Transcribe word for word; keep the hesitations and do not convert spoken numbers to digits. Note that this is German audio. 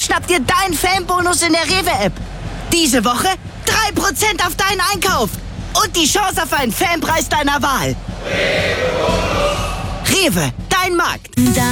schnapp dir deinen Fanbonus in der Rewe-App. Diese Woche drei Prozent auf deinen Einkauf und die Chance auf einen Fanpreis deiner Wahl. Rewe, dein Markt.